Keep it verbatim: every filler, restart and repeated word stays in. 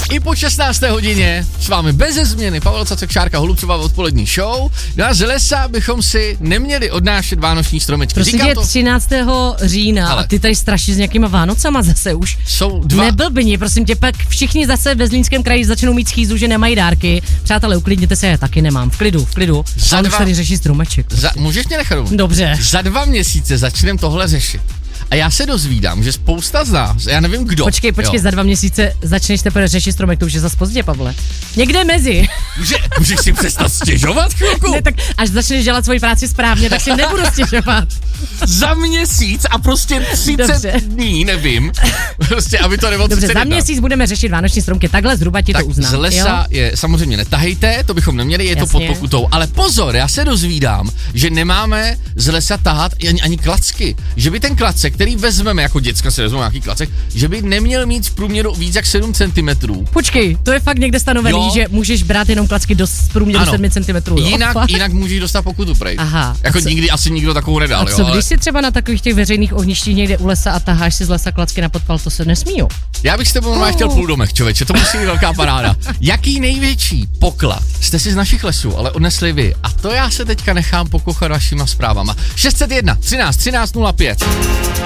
I po šestnácté hodině s vámi beze změny Pavel Cacek, Šárka Holubcová, odpolední show. No a z lesa bychom si neměli odnášet vánoční stromečky. Prosím tě, to... třináctého října ale... a ty tady strašíš s nějakýma Vánocama zase už. Jsou dva... Neblbni, prosím tě, pak všichni zase ve Zlínském kraji začnou mít schýzu, že nemají dárky. Přátelé, uklidněte se, já taky nemám. V klidu, v klidu. Za a dva... už tady řeší stromeček. Za... Můžeš mě nechat? Dobře. Za dva měsíce začneme tohle řešit. A já se dozvídám, že spousta z nás, já nevím kdo. Počkej, počkej, jo. Za dva měsíce začneš teprve řešit stromek, to už je zas pozdě, Pavle. Někde mezi. Může, můžeš si přestat stěžovat chvilku? Ne, tak až začneš dělat svoji práci správně, tak si nebudu stěžovat. Za měsíc a prostě třicet Dobře. dní, nevím. Prostě, aby to nebylo Dobře, za měsíc budeme řešit vánoční stromky, takhle zhruba ti tak to uznám. Z lesa jo? je samozřejmě netahejte, to bychom neměli, je Jasně. to pod pokutou. Ale pozor, já se dozvídám, že nemáme z lesa tahat ani, ani klacky. Že by ten klacek, který vezmeme jako děcka, si vezmeme nějaký klacek, že by neměl mít v průměru víc jak sedm centimetrů. Počkej, to je fakt někde stanovený, jo. Že můžeš brát jenom klacky do průměru ano. sedm centimetrů. Jinak, jinak můžeš dostat pokutu, prej. Aha. Jako co? Nikdy asi nikdo takovou nedal. A co, jo, ale... když si třeba na takových těch veřejných ohništích někde u lesa a taháš si z lesa klacky na podpal, to se nesmí, jo? Já bych s tebou normálně oh. chtěl půldomek, člověče, to musí být velká paráda. Jaký největší poklad jste si z našich lesů ale odnesli vy? A to já se teďka nechám pokochat vašima zprávama. šest set jedna třináct třináct nula pět